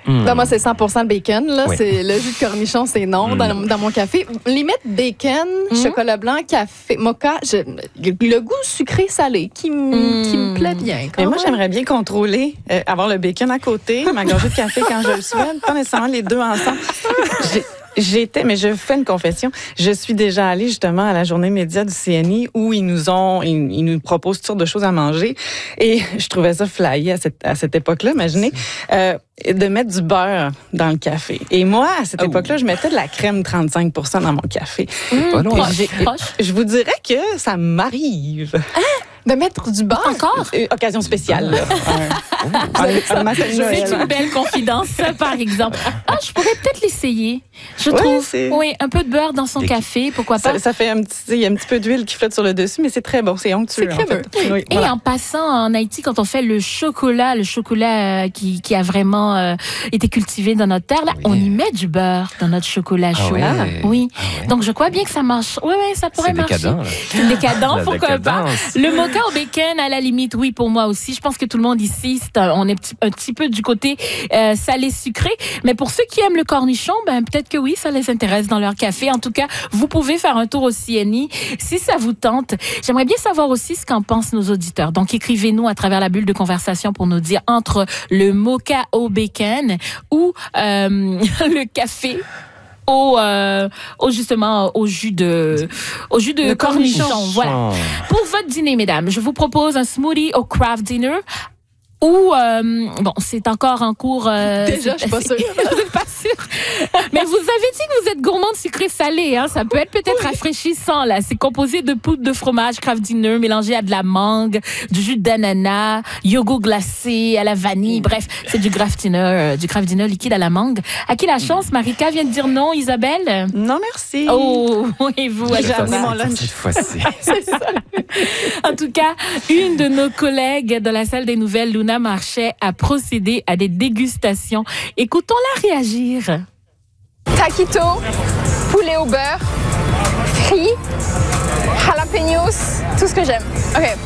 Moi, c'est 100% le bacon. Là. Oui. C'est, le jus de cornichon, c'est non dans mon café. Limite bacon, chocolat blanc, café, mocha. Le goût sucré-salé qui me plaît bien. Mais moi, j'aimerais bien contrôler, avoir le bacon à côté, ma gorgée de café quand je le souhaite, pas nécessairement les deux ensemble. Mais je fais une confession. Je suis déjà allée justement à la journée média du CNI où ils nous proposent toutes sortes de choses à manger. Et je trouvais ça flyé à cette époque-là, imaginez, de mettre du beurre dans le café. Et moi, à cette époque-là, je mettais de la crème 35% dans mon café. Pas loin. Je vous dirais que ça m'arrive. De mettre du beurre? Encore? Occasion spéciale. Là. C'est une belle confidence, ça, par exemple. Je pourrais peut-être l'essayer. Je trouve. Oui, un peu de beurre dans son café, pourquoi pas. Ça fait il y a un petit peu d'huile qui flotte sur le dessus, mais c'est très bon, c'est onctueux. C'est crémeux. En fait. Oui, et en passant en Haïti, quand on fait le chocolat qui a vraiment été cultivé dans notre terre, là, on y met du beurre dans notre chocolat chaud. Oui. Donc je crois bien que ça marche. Oui, ça pourrait marcher. Décadent, c'est décadent, pourquoi pas. décadence. Le mocha au bacon, à la limite, oui, pour moi aussi. Je pense que tout le monde ici, on est un petit peu du côté salé-sucré. Mais pour ceux qui aiment le cornichon, peut-être que oui, ça les intéresse dans leur café. En tout cas, vous pouvez faire un tour au CNI si ça vous tente. J'aimerais bien savoir aussi ce qu'en pensent nos auditeurs. Donc, écrivez-nous à travers la bulle de conversation pour nous dire entre le mocha au bacon ou le café justement au jus de cornichon. Voilà. Pour votre dîner, mesdames, je vous propose un smoothie au craft dinner. Ou, c'est encore en cours. Déjà, je suis pas sûre. Je suis pas sûre. Mais vous avez dit que vous êtes gourmande sucré-salé, hein. Ça peut être peut-être rafraîchissant, là. C'est composé de poudre de fromage craft dinner mélangé à de la mangue, du jus d'ananas, yogourt glacé à la vanille. Bref, c'est du craft dinner liquide à la mangue. À qui la chance? Marika vient de dire non, Isabelle? Non, merci. Oh, et vous, j'ai amené mon lunch. Cette fois-ci. C'est ça. En tout cas, une de nos collègues de la salle des nouvelles, Luna Marchais, a procédé à des dégustations. Écoutons-la réagir. Taquito, poulet au beurre, frit, jalapenos, tout ce que j'aime. Ok.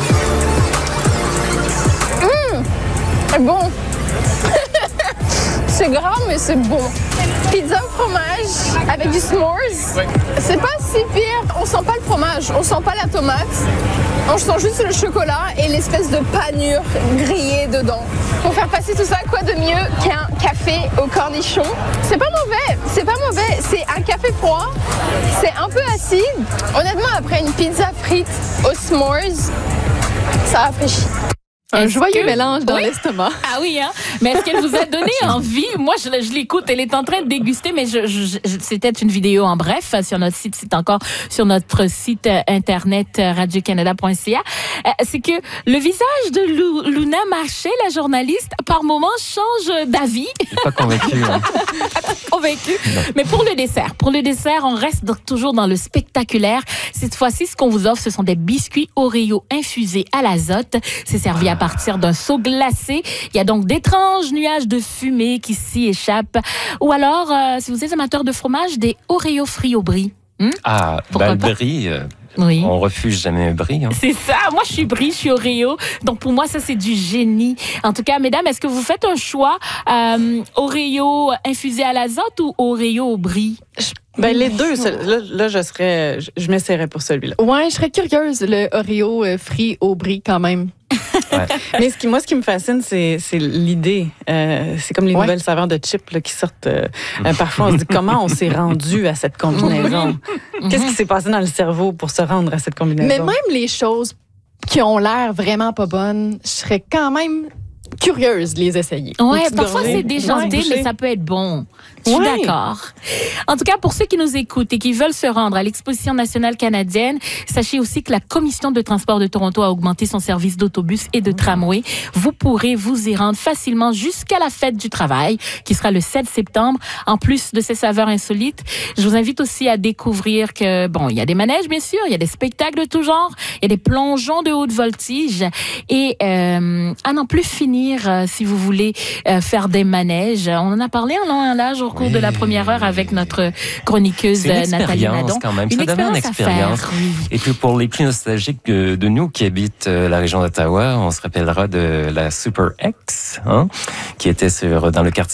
C'est bon. C'est gras, mais c'est bon. Pizza au fromage avec du s'mores. C'est pas si pire. On sent pas le fromage, on sent pas la tomate. On sent juste le chocolat et l'espèce de panure grillée dedans. Pour faire passer tout ça, quoi de mieux qu'un café au cornichon? C'est pas mauvais, c'est un café froid, c'est un peu acide. Honnêtement, après une pizza frite au s'mores, ça rafraîchit. Un joyeux mélange dans l'estomac. Ah oui, hein? Mais est-ce qu'elle vous a donné envie? Moi, je l'écoute. Elle est en train de déguster, mais c'était une vidéo en bref sur notre site. C'est encore sur notre site internet radiocanada.ca. C'est que le visage de Luna Marchais, la journaliste, par moments change d'avis. Pas convaincu. Hein. Convaincu. Mais pour le dessert, on reste toujours dans le spectaculaire. Cette fois-ci, ce qu'on vous offre, ce sont des biscuits Oreo infusés à l'azote. C'est servi à partir d'un seau glacé. Il y a donc d'étranges nuages de fumée qui s'y échappent. Ou alors, si vous êtes amateur de fromage, des Oreo frits au brie. Le brie, oui. On refuse jamais un brie. Hein. C'est ça. Moi, je suis brie, je suis Oreo. Donc, pour moi, ça, c'est du génie. En tout cas, mesdames, est-ce que vous faites un choix Oreo infusé à l'azote ou Oreo au brie? Les deux. Là, je m'essaierais pour celui-là. Ouais, je serais curieuse, le Oreo frit au brie quand même. Ouais. Mais ce qui me fascine, c'est l'idée. C'est comme les nouvelles saveurs de chips là, qui sortent. Parfois, on se dit comment on s'est rendu à cette combinaison. Qu'est-ce qui s'est passé dans le cerveau pour se rendre à cette combinaison? Mais même les choses qui ont l'air vraiment pas bonnes, je serais quand même curieuse de les essayer. Ouais, parfois c'est déjanté, mais ça peut être bon. Je suis d'accord. En tout cas, pour ceux qui nous écoutent et qui veulent se rendre à l'Exposition nationale canadienne, sachez aussi que la Commission de transport de Toronto a augmenté son service d'autobus et de tramway. Vous pourrez vous y rendre facilement jusqu'à la fête du travail, qui sera le 7 septembre. En plus de ces saveurs insolites, je vous invite aussi à découvrir que, il y a des manèges, bien sûr, il y a des spectacles de tout genre, il y a des plongeons de haute voltige et à n'en plus finir, si vous voulez faire des manèges. On en a parlé en long et en large au cours de la première heure avec notre chroniqueuse Nathalie Nadon. Quand même. Ça devient une expérience. Et puis pour les plus nostalgiques de nous qui habitent la région d'Ottawa, on se rappellera de la Super X, qui était dans le quartier